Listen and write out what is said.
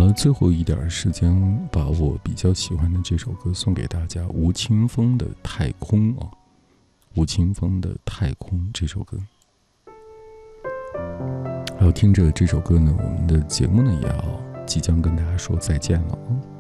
最后一点时间，把我比较喜欢的这首歌送给大家，吴青峰的《太空》啊，吴青峰的《太空》这首歌。还有听着这首歌呢，我们的节目呢也要即将跟大家说再见了啊。